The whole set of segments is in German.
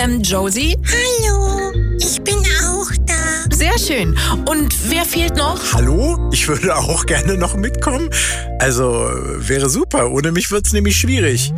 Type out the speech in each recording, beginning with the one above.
Josie? Hallo, ich bin auch da. Sehr schön. Und wer fehlt noch? Hallo? Ich würde auch gerne noch mitkommen. Also, wäre super. Ohne mich wird's nämlich schwierig.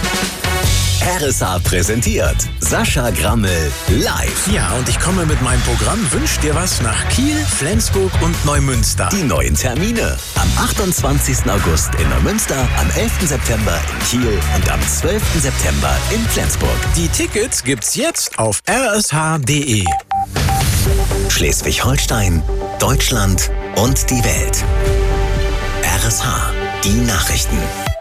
RSA präsentiert Sascha Grammel live. Ja, und ich komme mit meinem Programm Wünsch dir was nach Kiel, Flensburg und Neumünster. Die neuen Termine. Am 28. August in Neumünster, am 11. September in Kiel und am 12. September in Flensburg. Die Tickets gibt's jetzt auf rsh.de. Schleswig-Holstein, Deutschland und die Welt. RSH, die Nachrichten.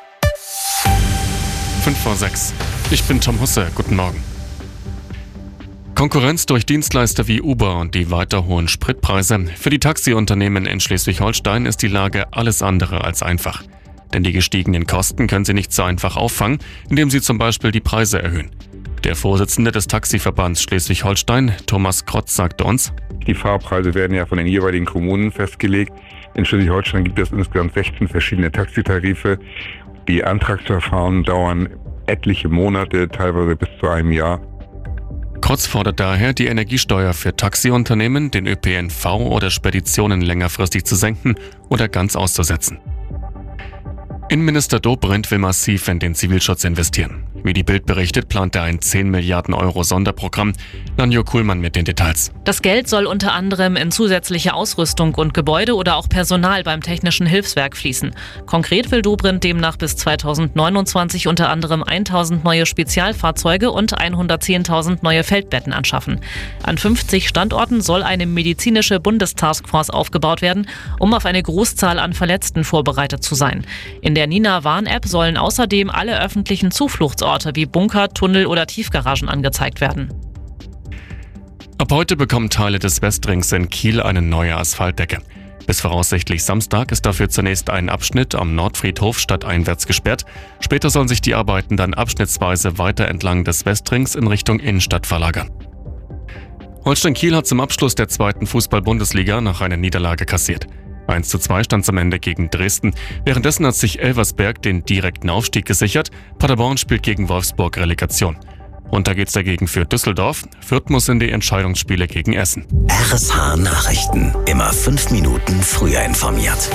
5:06. Ich bin Tom Husse. Guten Morgen. Konkurrenz durch Dienstleister wie Uber und die weiter hohen Spritpreise. Für die Taxiunternehmen in Schleswig-Holstein ist die Lage alles andere als einfach. Denn die gestiegenen Kosten können sie nicht so einfach auffangen, indem sie zum Beispiel die Preise erhöhen. Der Vorsitzende des Taxiverbands Schleswig-Holstein, Thomas Krotz, sagte uns: Die Fahrpreise werden ja von den jeweiligen Kommunen festgelegt. In Schleswig-Holstein gibt es insgesamt 16 verschiedene Taxitarife. Die Antragsverfahren dauern etliche Monate, teilweise bis zu einem Jahr. Krotz fordert daher, die Energiesteuer für Taxiunternehmen, den ÖPNV oder Speditionen längerfristig zu senken oder ganz auszusetzen. Innenminister Dobrindt will massiv in den Zivilschutz investieren. Wie die Bild berichtet, plant er ein 10 Milliarden Euro Sonderprogramm. Nanjo Kuhlmann mit den Details. Das Geld soll unter anderem in zusätzliche Ausrüstung und Gebäude oder auch Personal beim Technischen Hilfswerk fließen. Konkret will Dobrindt demnach bis 2029 unter anderem 1000 neue Spezialfahrzeuge und 110.000 neue Feldbetten anschaffen. An 50 Standorten soll eine medizinische Bundestaskforce aufgebaut werden, um auf eine Großzahl an Verletzten vorbereitet zu sein. In der Nina-Warn-App sollen außerdem alle öffentlichen Zufluchtsorte wie Bunker, Tunnel oder Tiefgaragen angezeigt werden. Ab heute bekommen Teile des Westrings in Kiel eine neue Asphaltdecke. Bis voraussichtlich Samstag ist dafür zunächst ein Abschnitt am Nordfriedhof stadteinwärts gesperrt. Später sollen sich die Arbeiten dann abschnittsweise weiter entlang des Westrings in Richtung Innenstadt verlagern. Holstein Kiel hat zum Abschluss der 2. Fußball-Bundesliga noch eine Niederlage kassiert. 1:2 stand es am Ende gegen Dresden. Währenddessen hat sich Elversberg den direkten Aufstieg gesichert. Paderborn spielt gegen Wolfsburg Relegation. Runter geht's dagegen für Düsseldorf. Fürth muss in die Entscheidungsspiele gegen Essen. RSH Nachrichten. Immer 5 Minuten früher informiert.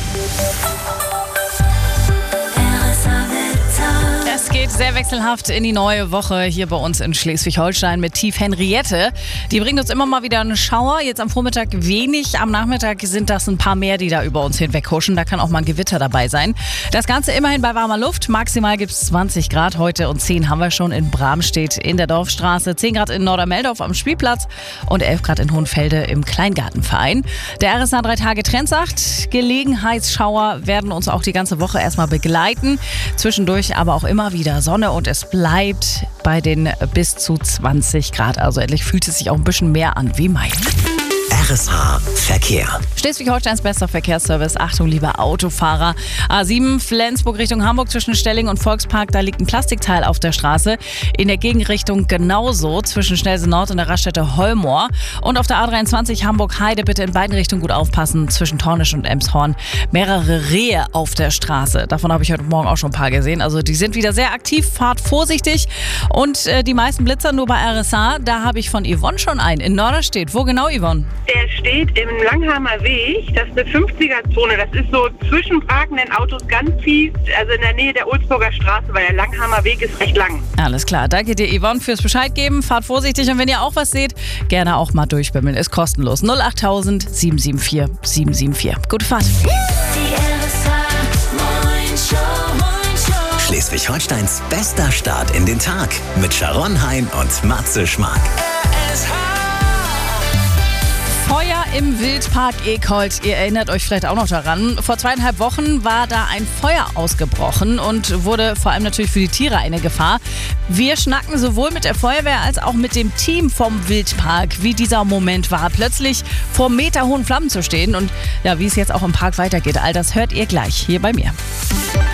Es geht sehr wechselhaft in die neue Woche hier bei uns in Schleswig-Holstein mit Tief Henriette. Die bringt uns immer mal wieder einen Schauer. Jetzt am Vormittag wenig, am Nachmittag sind das ein paar mehr, die da über uns hinweghuschen. Da kann auch mal ein Gewitter dabei sein. Das Ganze immerhin bei warmer Luft. Maximal gibt es 20 Grad heute und 10 haben wir schon in Bramstedt in der Dorfstraße, 10 Grad in Nordermeldorf am Spielplatz und 11 Grad in Hohenfelde im Kleingartenverein. Der RSA 3-Tage-Trend sagt, Gelegenheitsschauer werden uns auch die ganze Woche erstmal begleiten. Zwischendurch aber auch immer wieder Sonne und es bleibt bei den bis zu 20 Grad. Also endlich fühlt es sich auch ein bisschen mehr an wie Mai. RSH Verkehr. Schleswig-Holsteins bester Verkehrsservice. Achtung, liebe Autofahrer. A7 Flensburg Richtung Hamburg zwischen Stelling und Volkspark. Da liegt ein Plastikteil auf der Straße. In der Gegenrichtung genauso zwischen Schnellse Nord und der Raststätte Holmor. Und auf der A23 Hamburg-Heide bitte in beiden Richtungen gut aufpassen. Zwischen Tornisch und Emshorn mehrere Rehe auf der Straße. Davon habe ich heute Morgen auch schon ein paar gesehen. Also die sind wieder sehr aktiv. Fahrt vorsichtig. Und die meisten Blitzer nur bei RSA. Da habe ich von Yvonne schon einen. In Norderstedt. Wo genau, Yvonne? Der steht im Langhammer Weg, das ist eine 50er-Zone, das ist so zwischen parkenden Autos ganz fies, also in der Nähe der Ulzburger Straße, weil der Langhammer Weg ist recht lang. Alles klar, danke dir Yvonne fürs Bescheid geben, fahrt vorsichtig und wenn ihr auch was seht, gerne auch mal durchbimmeln, ist kostenlos. 08000 774 774. Gute Fahrt. Schleswig-Holsteins bester Start in den Tag mit Sharon Hein und Matze Schmark. Feuer im Wildpark Eekholt. Ihr erinnert euch vielleicht auch noch daran. Vor 2,5 Wochen war da ein Feuer ausgebrochen und wurde vor allem natürlich für die Tiere eine Gefahr. Wir schnacken sowohl mit der Feuerwehr als auch mit dem Team vom Wildpark, wie dieser Moment war, plötzlich vor meterhohen Flammen zu stehen und ja, wie es jetzt auch im Park weitergeht. All das hört ihr gleich hier bei mir.